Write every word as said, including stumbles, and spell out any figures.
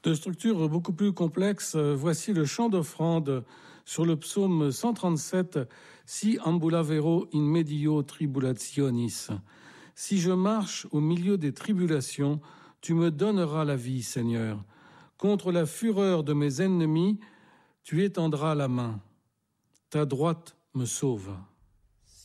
De structure beaucoup plus complexe, voici le chant d'offrande sur le psaume cent trente-sept, « Si ambulavero in medio tribulationis ». Si je marche au milieu des tribulations, tu me donneras la vie, Seigneur. Contre la fureur de mes ennemis, tu étendras la main. Ta droite me sauve.